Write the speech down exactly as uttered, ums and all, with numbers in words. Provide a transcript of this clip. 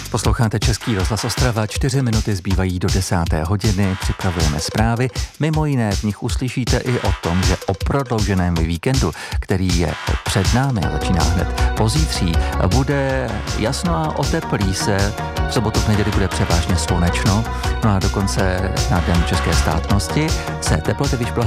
Posloucháte Český rozhlas Ostrava, čtyři minuty zbývají do desáté hodiny, připravujeme zprávy, mimo jiné v nich uslyšíte i o tom, že o prodlouženém víkendu, který je před námi, začíná hned pozítří, bude jasno a oteplí se, v sobotu v neděli bude převážně slunečno, no a dokonce na Den české státnosti se teploty vyšplhají